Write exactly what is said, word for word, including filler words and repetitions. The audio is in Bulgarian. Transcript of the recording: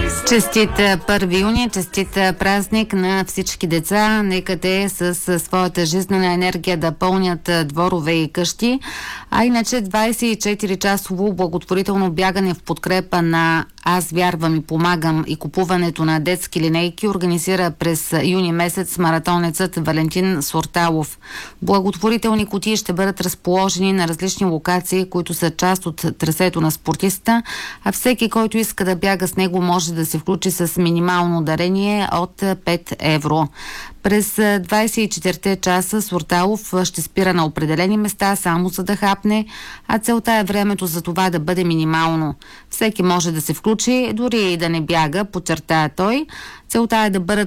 Честит първи юни, честит празник на всички деца. Нека те с своята жизнена енергия да пълнят дворове и къщи. А иначе двадесет и четири часово благотворително бягане в подкрепа на Аз вярвам и помагам и купуването на детски линейки организира през юни месец маратонецът Валентин Сорталов. Благотворителни кутии ще бъдат разположени на различни локации, които са част от трасето на спортиста, а всеки, който иска да бяга с него, може да се включи с минимално дарение от пет евро. През двадесет и четири часа Сорталов ще спира на определени места само за да хапне, а целта е времето за това да бъде минимално. Всеки може да се включи, дори и да не бяга, подчертая той. Целта е да бъдат